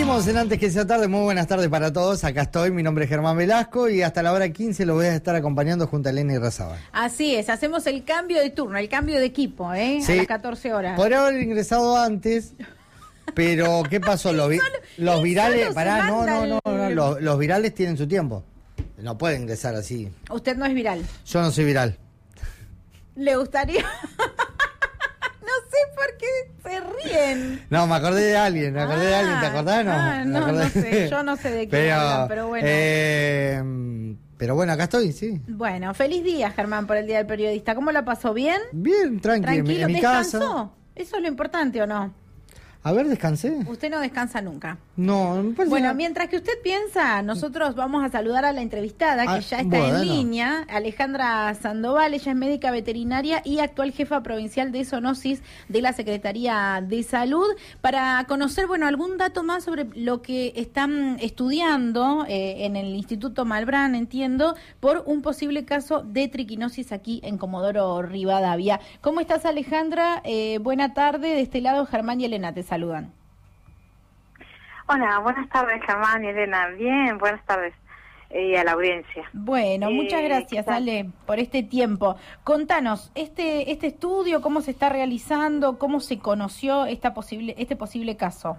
Estamos en Antes que sea tarde, muy buenas tardes para todos, acá estoy, mi nombre es Germán Velasco y hasta la hora 15 lo voy a estar acompañando junto a Elena Irrazábal. Así es, hacemos el cambio de turno, el cambio de equipo, Sí. A las 14 horas. Podría haber ingresado antes, pero ¿qué pasó? Los virales, pará, los virales tienen su tiempo, no pueden ingresar así. Usted no es viral. Yo no soy viral. ¿Le gustaría? No sé por qué se ríen. No, me acordé de alguien, ¿te acordás? No sé, yo no sé de qué hablan, pero bueno. Pero bueno, acá estoy, sí. Bueno, feliz día, Germán, por el Día del Periodista. ¿Cómo la pasó? ¿Bien? Bien, tranquilo, en mi ¿Descansó? casa. ¿Eso es lo importante o no? A ver, descansé. Usted no descansa nunca. No, me parece. Bueno, mientras que usted piensa, nosotros vamos a saludar a la entrevistada que ya está en línea, Alejandra Sandoval. Ella es médica veterinaria y actual jefa provincial de zoonosis de la Secretaría de Salud, para conocer, algún dato más sobre lo que están estudiando en el Instituto Malbrán, entiendo, por un posible caso de triquinosis aquí en Comodoro Rivadavia. ¿Cómo estás, Alejandra? Buena tarde, de este lado Germán y Elena te saludan. Hola, buenas tardes, Germán y Elena. Bien, buenas tardes y a la audiencia. Bueno, muchas gracias, Ale, por este tiempo. Contanos, este estudio, ¿cómo se está realizando? ¿Cómo se conoció este posible caso?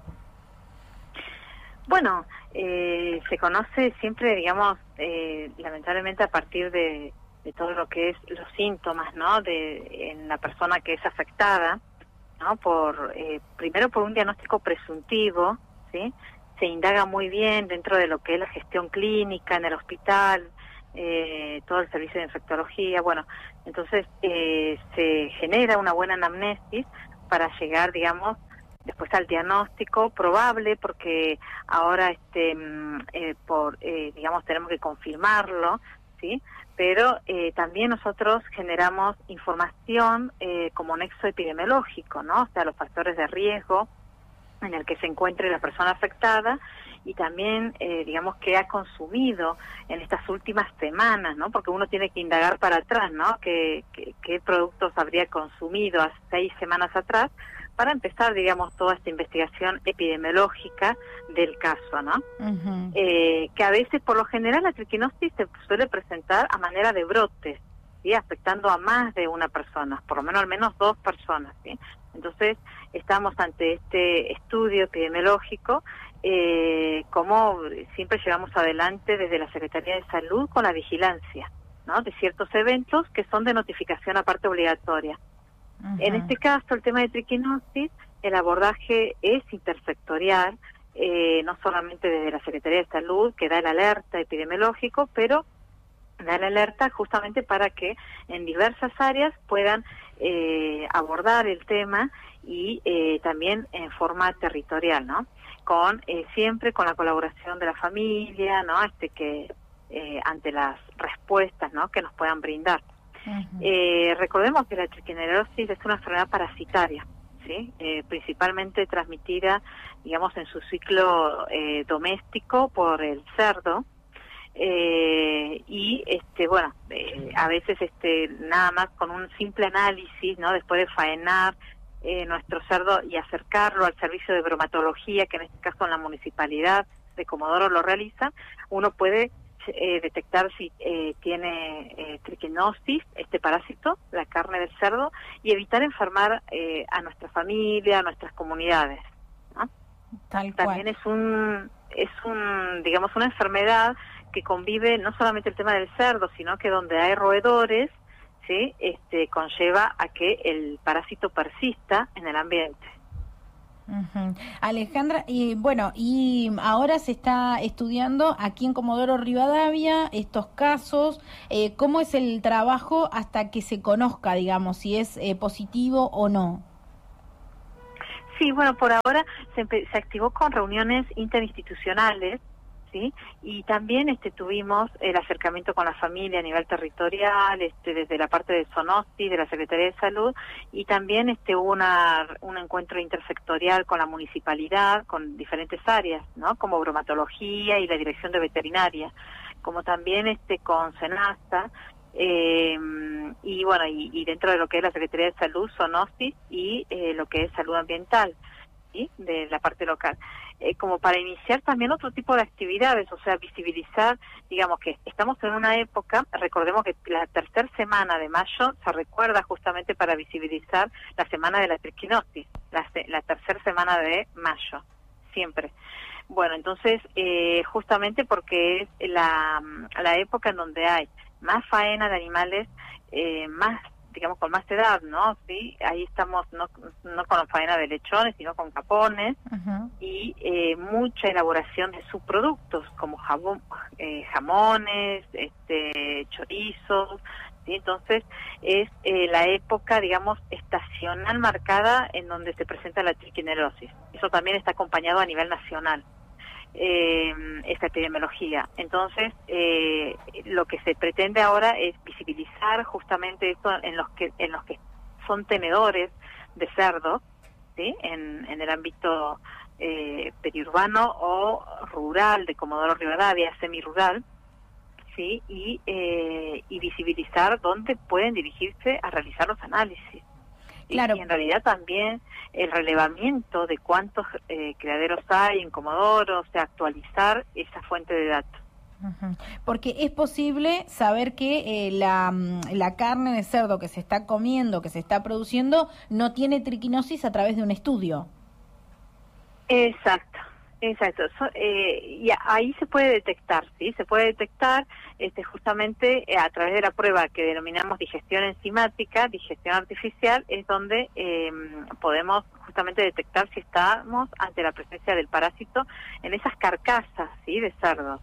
Bueno, se conoce siempre, digamos, lamentablemente a partir de todo lo que es los síntomas, ¿no? En la persona que es afectada, ¿no? Primero por un diagnóstico presuntivo, ¿sí? Se indaga muy bien dentro de lo que es la gestión clínica en el hospital, todo el servicio de infectología. Bueno, entonces se genera una buena anamnesis para llegar, digamos, después al diagnóstico probable, porque ahora digamos, tenemos que confirmarlo, ¿sí? Pero también nosotros generamos información como nexo epidemiológico, ¿no? O sea, los factores de riesgo en el que se encuentre la persona afectada, y también, digamos, qué ha consumido en estas últimas semanas, ¿no? Porque uno tiene que indagar para atrás, ¿no? ¿Qué productos habría consumido hace 6 semanas atrás, para empezar, digamos, toda esta investigación epidemiológica del caso, ¿no? Uh-huh. Que a veces, por lo general, la triquinosis se suele presentar a manera de brotes, ¿sí? Afectando a más de una persona, por lo menos al menos 2 personas, ¿sí? Entonces, estamos ante este estudio epidemiológico, como siempre llevamos adelante desde la Secretaría de Salud con la vigilancia, ¿no? De ciertos eventos que son de notificación aparte obligatoria. Uh-huh. En este caso, el tema de triquinosis, el abordaje es intersectorial, no solamente desde la Secretaría de Salud, que da el alerta epidemiológico, pero da la alerta justamente para que en diversas áreas puedan abordar el tema, y también en forma territorial, ¿no? Siempre con la colaboración de la familia, ¿no? Que ante las respuestas, ¿no? Que nos puedan brindar. Uh-huh. Recordemos que la triquiñosis es una enfermedad parasitaria, ¿sí? Principalmente transmitida, digamos, en su ciclo doméstico por el cerdo. A veces nada más con un simple análisis, ¿no? Después de faenar nuestro cerdo y acercarlo al servicio de bromatología, que en este caso en la municipalidad de Comodoro lo realiza, uno puede detectar si tiene triquinosis, este parásito, la carne del cerdo, y evitar enfermar a nuestra familia, a nuestras comunidades, ¿no? Tal cual. También es digamos, una enfermedad que convive no solamente el tema del cerdo, sino que donde hay roedores, ¿sí? Conlleva a que el parásito persista en el ambiente. Uh-huh. Alejandra, y ahora se está estudiando aquí en Comodoro Rivadavia estos casos. ¿Cómo es el trabajo hasta que se conozca, digamos, si es positivo o no? Sí, bueno, por ahora se activó con reuniones interinstitucionales, ¿sí? Y también tuvimos el acercamiento con la familia a nivel territorial, desde la parte de zoonosis, de la Secretaría de Salud, y también hubo un encuentro intersectorial con la municipalidad, con diferentes áreas, ¿no? Como bromatología y la Dirección de Veterinaria, como también con SENASA, y dentro de lo que es la Secretaría de Salud, zoonosis y lo que es salud ambiental. ¿sí? De la parte local, como para iniciar también otro tipo de actividades, o sea, visibilizar, digamos que estamos en una época, recordemos que la tercera semana de mayo se recuerda justamente para visibilizar la semana de la triquinosis, la tercera semana de mayo, siempre. Bueno, entonces, justamente porque es la época en donde hay más faena de animales, más, digamos, con más edad, ¿no? Sí, ahí estamos no con la faena de lechones, sino con capones, y mucha elaboración de subproductos, como jamones, chorizos, ¿sí? Entonces, es la época, digamos, estacional marcada en donde se presenta la triquinelosis. Eso también está acompañado a nivel nacional. Esta epidemiología. Entonces, lo que se pretende ahora es visibilizar justamente esto en los que son tenedores de cerdo, ¿sí? En el ámbito periurbano o rural de Comodoro Rivadavia, semirural, ¿sí? Y visibilizar dónde pueden dirigirse a realizar los análisis. Claro. Y en realidad también el relevamiento de cuántos criaderos hay en Comodoro, o sea, actualizar esa fuente de datos. Porque es posible saber que la carne de cerdo que se está comiendo, que se está produciendo, no tiene triquinosis a través de un estudio. Exacto. Y ahí se puede detectar, ¿sí? Se puede detectar justamente a través de la prueba que denominamos digestión enzimática, digestión artificial, es donde podemos justamente detectar si estamos ante la presencia del parásito en esas carcasas, ¿sí? De cerdos.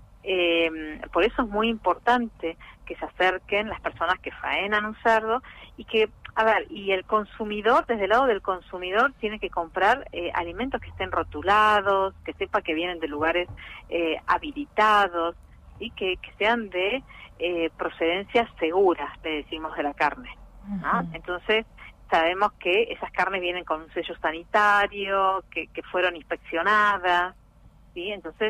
Por eso es muy importante que se acerquen las personas que faenan un cerdo y que, y el consumidor, desde el lado del consumidor, tiene que comprar alimentos que estén rotulados, que sepa que vienen de lugares habilitados y que sean de procedencias seguras, le decimos, de la carne, ¿no? Entonces, sabemos que esas carnes vienen con un sello sanitario, que fueron inspeccionadas, ¿sí? Entonces,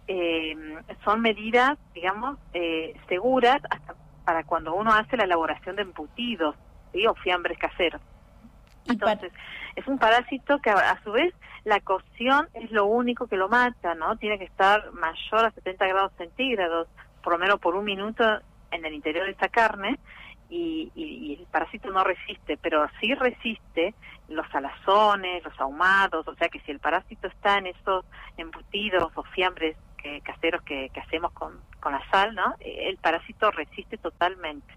son medidas, digamos, seguras hasta para cuando uno hace la elaboración de embutidos, ¿sí? O fiambres caseros. Entonces, es un parásito que a su vez la cocción es lo único que lo mata, ¿no? Tiene que estar mayor a 70 grados centígrados, por lo menos por un minuto en el interior de esta carne, y el parásito no resiste, pero sí resiste los salazones, los ahumados, o sea que si el parásito está en esos embutidos o fiambres caseros que hacemos con la sal, ¿no? El parásito resiste totalmente.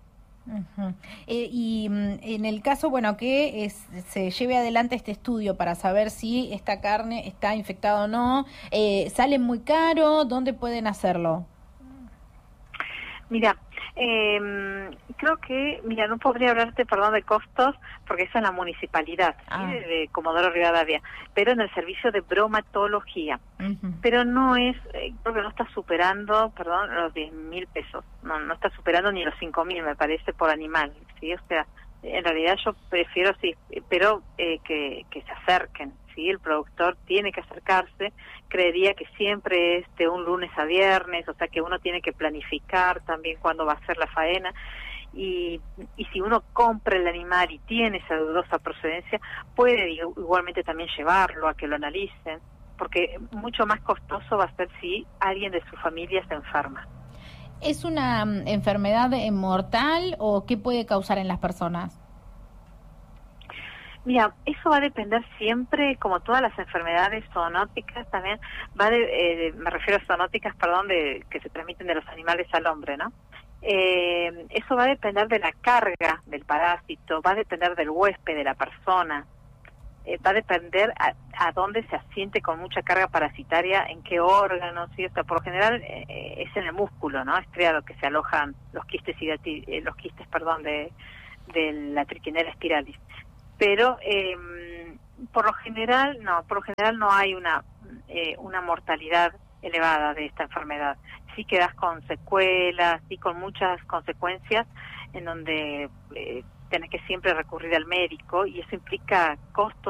Y en el caso, bueno, que se lleve adelante este estudio para saber si esta carne está infectada o no, ¿sale muy caro? ¿Dónde pueden hacerlo? Mira, creo que, no podría hablarte, perdón, de costos, porque eso es la municipalidad, ¿sí? De Comodoro Rivadavia, pero en el servicio de bromatología. Pero no es, creo que no está superando, los 10.000 pesos, no está superando ni los 5.000, me parece, por animal, ¿sí? O sea, en realidad yo prefiero, sí, pero que se acerquen, ¿sí? El productor tiene que acercarse, creería que siempre es de un lunes a viernes, o sea que uno tiene que planificar también cuándo va a ser la faena, y si uno compra el animal y tiene esa dudosa procedencia, puede igualmente también llevarlo a que lo analicen, porque mucho más costoso va a ser si alguien de su familia se enferma. ¿Es una enfermedad mortal o qué puede causar en las personas? Mira, eso va a depender siempre, como todas las enfermedades zoonóticas, también me refiero a zoonóticas, que se transmiten de los animales al hombre, ¿no? Eso va a depender de la carga del parásito, va a depender del huésped, de la persona, va a depender a dónde se asiente con mucha carga parasitaria, en qué órganos, ¿sí? O sea, por lo general es en el músculo, ¿no? Estriado que se alojan los quistes de la Trichinella spiralis. Pero por lo general no hay una mortalidad elevada de esta enfermedad. Sí quedas con secuelas, sí con muchas consecuencias en donde tenés que siempre recurrir al médico, y eso implica costos